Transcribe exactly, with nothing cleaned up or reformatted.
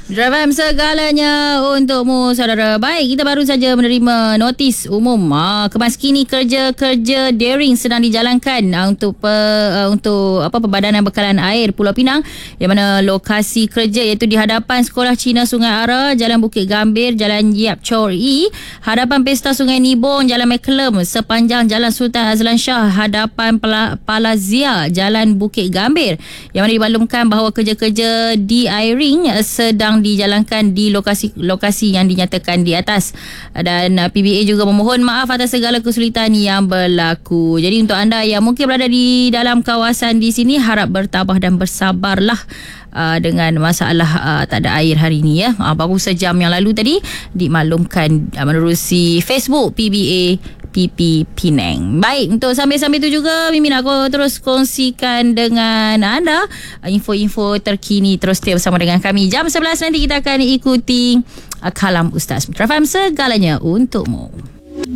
Drive M segalanya untukmu, saudara. Baik, kita baru saja menerima notis umum ha, kemaskini kerja-kerja daring sedang dijalankan ha, untuk pe, uh, untuk apa Perbadanan Bekalan Air Pulau Pinang, yang mana lokasi kerja iaitu di hadapan Sekolah Cina Sungai Ara, Jalan Bukit Gambir, Jalan Yap Chor E, hadapan Pesta Sungai Nibong, Jalan Mekelem, sepanjang Jalan Sultan Azlan Shah, hadapan Pala, Palazia, Jalan Bukit Gambir, yang mana dimaklumkan bahawa kerja-kerja de-airing sedang dijalankan di lokasi-lokasi yang dinyatakan di atas. Dan P B A juga memohon maaf atas segala kesulitan yang berlaku. Jadi untuk anda yang mungkin berada di dalam kawasan di sini, harap bertabah dan bersabarlah Uh, dengan masalah uh, tak ada air hari ini ya. Uh, baru sejam yang lalu tadi dimaklumkan uh, menerusi Facebook P B A P P Penang. Baik, untuk sambil-sambil itu juga Mimin aku terus kongsikan dengan anda uh, info-info terkini. Terus stay bersama dengan kami. Jam sebelas nanti kita akan ikuti uh, Kalam Ustaz. Trafam segalanya untukmu.